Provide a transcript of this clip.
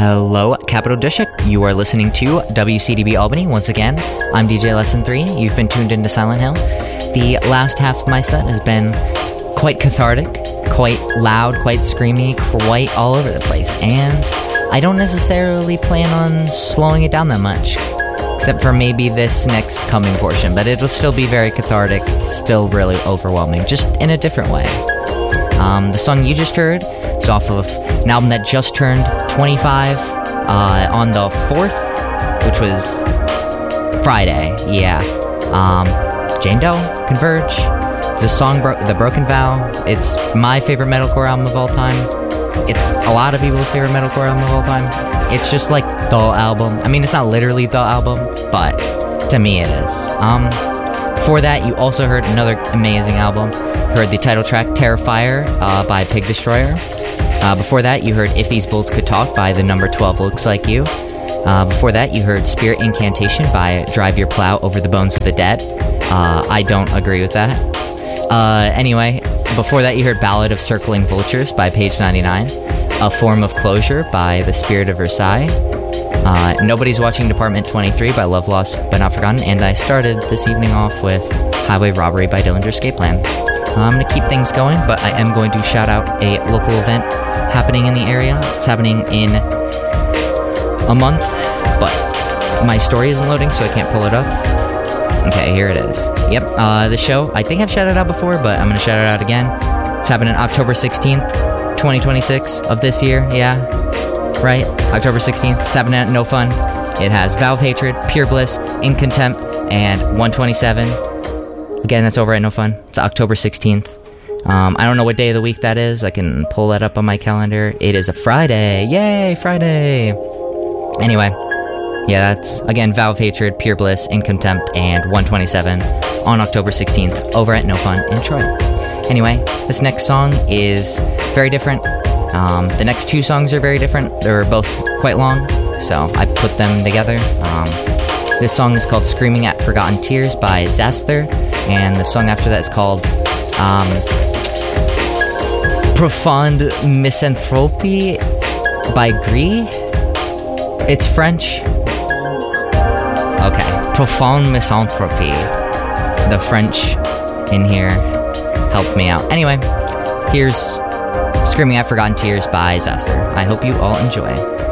Hello, Capital District. You are listening to WCDB Albany. Once again, I'm DJ Lesson 3. You've been tuned into Silent Hill. The last half of my set has been quite cathartic, quite loud, quite screamy, quite all over the place. And I don't necessarily plan on slowing it down that much, except for maybe this next coming portion. But it'll still be very cathartic, still really overwhelming, just in a different way. The song you just heard is off of an album that just turned 25 on the 4th, which was Friday. Yeah. Jane Doe, Converge, the song The Broken Vow. It's my favorite metalcore album of all time. It's a lot of people's favorite metalcore album of all time. It's just like the album. I mean, it's not literally the album, but to me it is. Before that, you also heard another amazing album. You heard the title track Terrifier by Pig Destroyer. Before that, you heard If These Bulls Could Talk by the number 12 Looks Like You. Before that, you heard Spirit Incantation by Drive Your Plow Over the Bones of the Dead. I don't agree with that. Anyway, before that, you heard Ballad of Circling Vultures by Page 99. A Form of Closure by The Spirit of Versailles. Nobody's Watching Department 23 by Love Lost But Not Forgotten. And I started this evening off with Highway Robbery by Dillinger Escape Plan. I'm going to keep things going, but I am going to shout out a local event happening in the area. It's happening in a month, but my story isn't loading, so I can't pull it up. Okay, here it is. Yep, the show, I think I've shouted it out before, but I'm going to shout it out again. It's happening October 16th, 2026 of this year. Yeah, right? October 16th. It's happening at No Fun. It has Valve Hatred, Pure Bliss, In Contempt, and 127. Again, that's over at No Fun. It's October 16th. I don't know what day of the week that is. I can pull that up on my calendar. It is a Friday. Yay, Friday. Anyway, yeah, that's, again, Valve Hatred, Pure Bliss, In Contempt, and 127 on October 16th over at No Fun in Troy. Anyway, this next song is very different. The next two songs are very different. They're both quite long, so I put them together. This song is called Screaming at Forgotten Tears by Zasther, and the song after that is called Profonde Misanthropie by Gris. It's French. Okay, Profonde Misanthropie. The French in here helped me out. Anyway, here's Screaming at Forgotten Tears by Zasther. I hope you all enjoy.